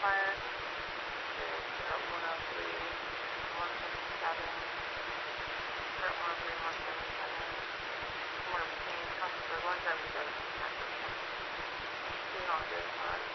modifier. There's 103, 177, current 103, 177, 115, comes for 177, 9%. You know what it is,